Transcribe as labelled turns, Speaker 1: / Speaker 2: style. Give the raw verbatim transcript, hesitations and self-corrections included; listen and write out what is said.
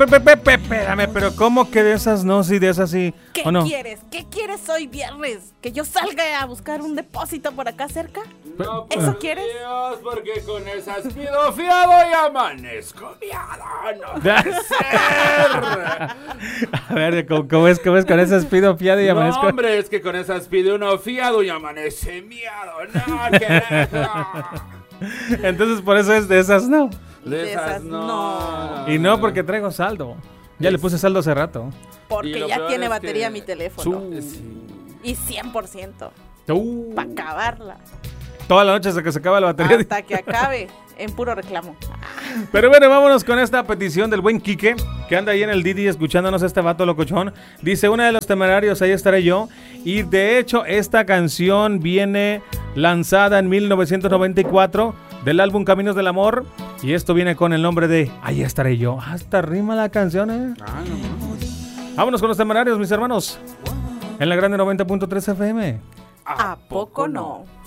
Speaker 1: Espérame, pero ¿cómo que de esas no, sí, de esas sí?
Speaker 2: ¿Qué
Speaker 1: ¿O no?
Speaker 2: quieres? ¿Qué quieres hoy viernes? ¿Que yo salga a buscar un depósito por acá cerca?
Speaker 3: No,
Speaker 2: ¿Eso
Speaker 3: por
Speaker 2: quieres?
Speaker 3: Dios, porque con esas pido fiado y amanezco fiado. No puede ser.
Speaker 1: A ver, ¿cómo, cómo es, cómo es con esas pido fiado y amanezco?
Speaker 3: No, hombre, es que con esas pide uno fiado y amanece miado. No, que no.
Speaker 1: Entonces por eso es de esas no.
Speaker 3: De esas no.
Speaker 1: Y no porque traigo saldo. Ya le puse saldo hace rato.
Speaker 3: Y
Speaker 2: Porque
Speaker 3: lo
Speaker 2: ya
Speaker 3: peor
Speaker 2: tiene
Speaker 3: es
Speaker 2: batería
Speaker 3: que-
Speaker 2: mi teléfono.
Speaker 1: Su-
Speaker 3: Sí.
Speaker 2: Y cien por ciento.
Speaker 1: Uh,
Speaker 2: Para acabarla.
Speaker 1: toda la noche hasta que se acaba la batería.
Speaker 2: Hasta que acabe en puro reclamo.
Speaker 1: Pero bueno, vámonos con esta petición del buen Quique, que anda ahí en el Didi escuchándonos, este vato locochón. Dice, una de los Temerarios, ahí estaré yo. Y de hecho, esta canción viene lanzada en mil novecientos noventa y cuatro del álbum Caminos del Amor. Y esto viene con el nombre de Ahí estaré yo. Hasta rima la canción, ¿eh?
Speaker 3: Ah, no.
Speaker 1: Vámonos con los Temerarios, mis hermanos. En la grande noventa punto tres F M.
Speaker 2: ¿A poco no?